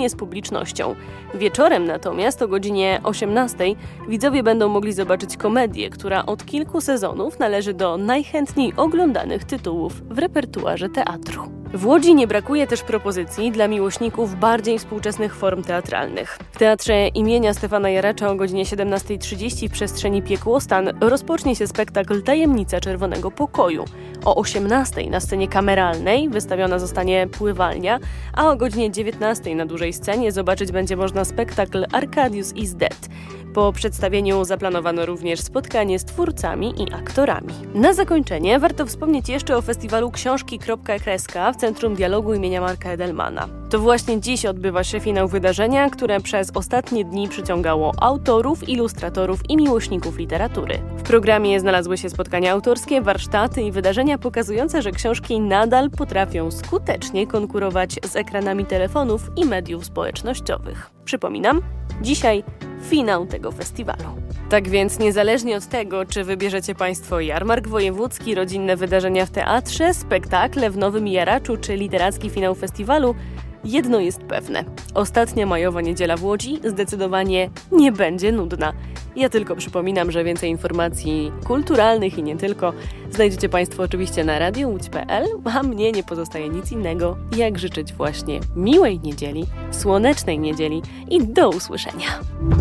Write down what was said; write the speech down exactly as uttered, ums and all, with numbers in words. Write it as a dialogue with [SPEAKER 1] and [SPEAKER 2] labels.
[SPEAKER 1] wspólnie z publicznością. Wieczorem natomiast o godzinie osiemnastej widzowie będą mogli zobaczyć komedię, która od kilku sezonów należy do najchętniej oglądanych tytułów w repertuarze teatru. W Łodzi nie brakuje też propozycji dla miłośników bardziej współczesnych form teatralnych. W Teatrze imienia Stefana Jaracza o godzinie siedemnasta trzydzieści w przestrzeni Piekłostan rozpocznie się spektakl Tajemnica Czerwonego Pokoju. O osiemnastej na scenie kameralnej wystawiona zostanie Pływalnia, a o godzinie dziewiętnastej na dużej scenie zobaczyć będzie można spektakl Arcadius is Dead. Po przedstawieniu zaplanowano również spotkanie z twórcami i aktorami. Na zakończenie warto wspomnieć jeszcze o festiwalu Książki.kreska w Centrum Dialogu imienia Marka Edelmana. To właśnie dziś odbywa się finał wydarzenia, które przez ostatnie dni przyciągało autorów, ilustratorów i miłośników literatury. W programie znalazły się spotkania autorskie, warsztaty i wydarzenia pokazujące, że książki nadal potrafią skutecznie konkurować z ekranami telefonów i mediów społecznościowych. Przypominam, dzisiaj finał tego festiwalu. Tak więc niezależnie od tego, czy wybierzecie Państwo jarmark wojewódzki, rodzinne wydarzenia w teatrze, spektakle w Nowym Jaraczu czy literacki finał festiwalu, jedno jest pewne. Ostatnia majowa niedziela w Łodzi zdecydowanie nie będzie nudna. Ja tylko przypominam, że więcej informacji kulturalnych i nie tylko znajdziecie Państwo oczywiście na radio łódź kropka pe el, a mnie nie pozostaje nic innego, jak życzyć właśnie miłej niedzieli, słonecznej niedzieli i do usłyszenia.